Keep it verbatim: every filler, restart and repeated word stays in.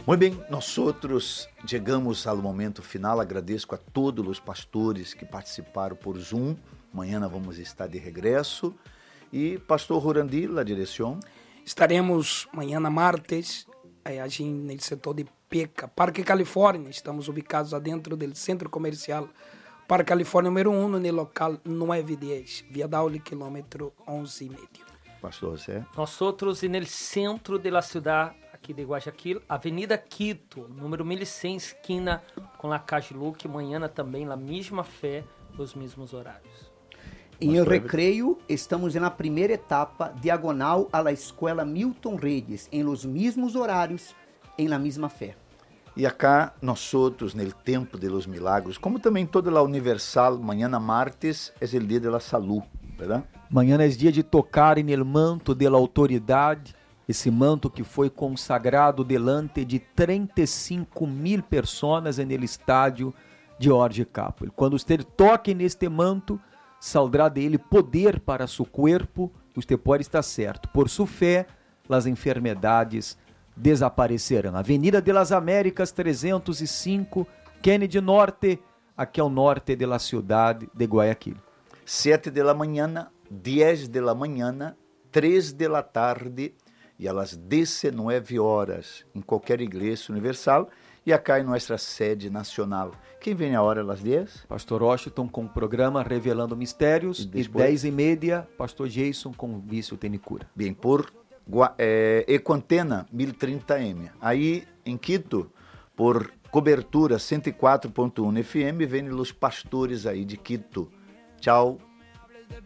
Muito bem, nós outros chegamos ao momento final. Agradeço a todos os pastores que participaram por Zoom. Amanhã nós vamos estar de regresso. E pastor Rurandi, la direção? Estaremos amanhã, martes, agindo no setor de Peca, Parque Califórnia. Estamos ubicados dentro do centro comercial Parque Califórnia número um, no local nove dez, Via Daule, quilômetro onze e meio. Pastor José? Nós outros no centro da cidade aqui de Guayaquil, Avenida Quito, número mil e cem, esquina com La Calle Luque, amanhã também, na mesma fé, os mesmos horários. Em El Recreio, estamos na primeira etapa, diagonal à la Escola Milton Redes, em los mesmos horários, em la mesma fé. E acá, nós outros, no tempo de los milagros, como também toda a Universal, amanhã martes, é o dia da saúde, verdade? Amanhã é dia de tocar no manto da autoridade, esse manto que foi consagrado delante de trinta e cinco mil pessoas no estádio de Jorge Capel. Quando você toque neste manto, saldrá dele poder para seu corpo, você pode estar certo. Por sua fé, as enfermidades desaparecerão. Avenida de las Américas trezentos e cinco, Kennedy Norte, aqui ao norte da cidade de Guayaquil. Sete da manhã, dez da manhã, três da tarde e às dezenove horas em qualquer igreja universal e acá em nossa sede nacional. Quem vem a hora às dez? Pastor Washington com o programa Revelando Mistérios e, e dez e meia, Pastor Jason com Vício Tenicura. Bem, por é, Econtena mil e trinta M. Aí em Quito, por cobertura cento e quatro ponto um F M, vêm os pastores aí de Quito. Tchau.